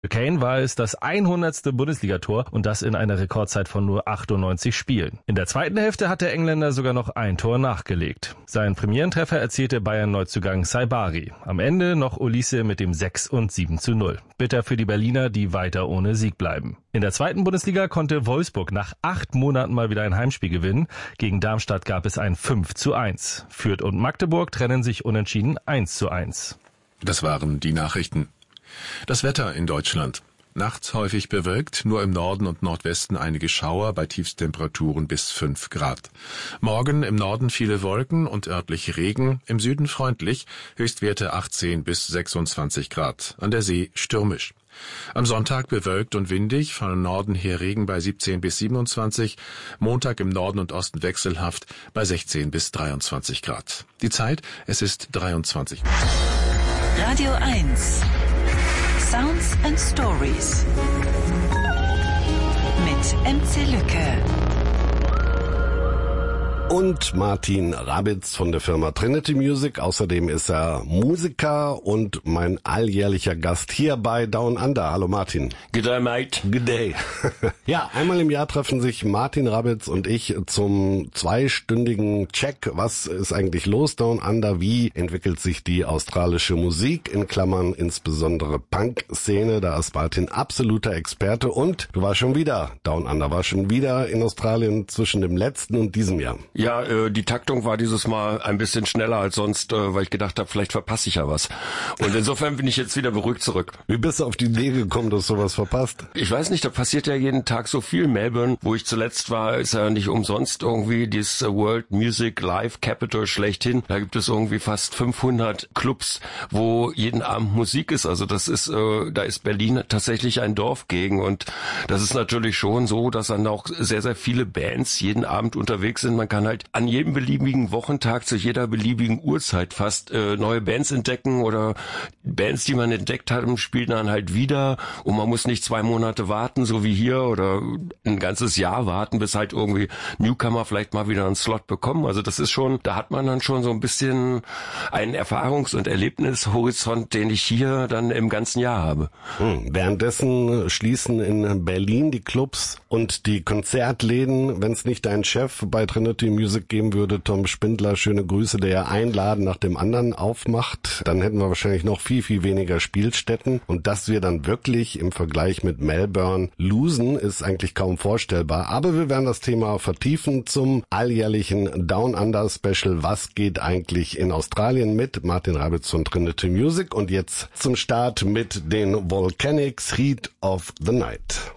Für Kane war es das 100. Bundesligator und das in einer Rekordzeit von nur 98 Spielen. In der zweiten Hälfte hat der Engländer sogar noch ein Tor nachgelegt. Seinen Premierentreffer erzielte Bayern-Neuzugang Saibari. Am Ende noch Olise mit dem 6 und 7:0. Bitter für die Berliner, die weiter ohne Sieg bleiben. In der zweiten Bundesliga konnte Wolfsburg nach 8 Monaten mal wieder ein Heimspiel gewinnen. Gegen Darmstadt gab es ein 5:1. Fürth und Magdeburg trennen sich unentschieden 1:1. Das waren die Nachrichten. Das Wetter in Deutschland. Nachts häufig bewölkt, nur im Norden und Nordwesten einige Schauer bei Tiefstemperaturen bis 5 Grad. Morgen im Norden viele Wolken und örtlich Regen, im Süden freundlich, Höchstwerte 18 bis 26 Grad, an der See stürmisch. Am Sonntag bewölkt und windig, von Norden her Regen bei 17 bis 27, Montag im Norden und Osten wechselhaft bei 16 bis 23 Grad. Die Zeit, es ist 23 Uhr. Radio 1 Sounds and Stories mit MC Lücke und Martin Rabitz von der Firma Trinity Music. Außerdem ist er Musiker und mein alljährlicher Gast hier bei Down Under. Hallo Martin. Good day, mate. Good day. Ja, einmal im Jahr treffen sich Martin Rabitz und ich zum 2-stündigen Check. Was ist eigentlich los Down Under? Wie entwickelt sich die australische Musik? In Klammern insbesondere Punk-Szene. Da ist Martin absoluter Experte. Und du warst schon wieder Down Under, war schon wieder in Australien zwischen dem letzten und diesem Jahr. Ja, die Taktung war dieses Mal ein bisschen schneller als sonst, weil ich gedacht habe, vielleicht verpasse ich ja was. Und insofern bin ich jetzt wieder beruhigt zurück. Wie bist du auf die Idee gekommen, dass du sowas verpasst? Ich weiß nicht, da passiert ja jeden Tag so viel. Melbourne, wo ich zuletzt war, ist ja nicht umsonst irgendwie dieses World Music Live Capital schlechthin. Da gibt es irgendwie fast 500 Clubs, wo jeden Abend Musik ist. Also das ist, da ist Berlin tatsächlich ein Dorf gegen. Und das ist natürlich schon so, dass dann auch sehr, sehr viele Bands jeden Abend unterwegs sind. Man kann halt an jedem beliebigen Wochentag zu jeder beliebigen Uhrzeit fast neue Bands entdecken oder Bands, die man entdeckt hat, spielen dann halt wieder und man muss nicht 2 Monate warten, so wie hier, oder ein ganzes Jahr warten, bis halt irgendwie Newcomer vielleicht mal wieder einen Slot bekommen. Also das ist schon, da hat man dann schon so ein bisschen einen Erfahrungs- und Erlebnishorizont, den ich hier dann im ganzen Jahr habe. Währenddessen schließen in Berlin die Clubs und die Konzertläden, wenn es nicht dein Chef bei Trinity Music geben würde, Tom Spindler, schöne Grüße, der ja ein Laden nach dem anderen aufmacht, dann hätten wir wahrscheinlich noch viel, viel weniger Spielstätten. Und dass wir dann wirklich im Vergleich mit Melbourne losen, ist eigentlich kaum vorstellbar. Aber wir werden das Thema vertiefen zum alljährlichen Down Under Special. Was geht eigentlich in Australien mit Martin Rabitz von Trinity Music? Und jetzt zum Start mit den Volcanics, Heat of the Night.